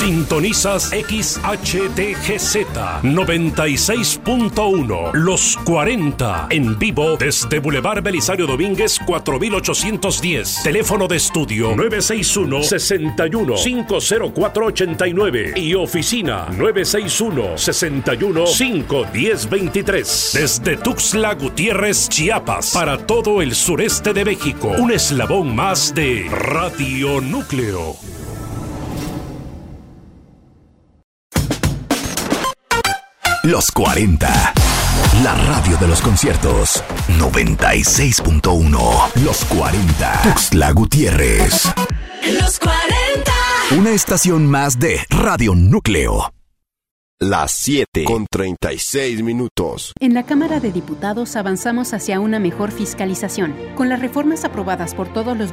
Sintonizas XHTGZ 96.1 Los 40 en vivo desde Boulevard Belisario Domínguez 4810. Teléfono de estudio 961-61-50489 y oficina 961-61-51023. Desde Tuxtla Gutiérrez, Chiapas, para todo el sureste de México, un eslabón más de Radio Núcleo. Los 40. La radio de los conciertos. 96.1. Los 40. Tuxtla Gutiérrez. Los 40. Una estación más de Radio Núcleo. Las 7:36. En la Cámara de Diputados avanzamos hacia una mejor fiscalización. Con las reformas aprobadas por todos los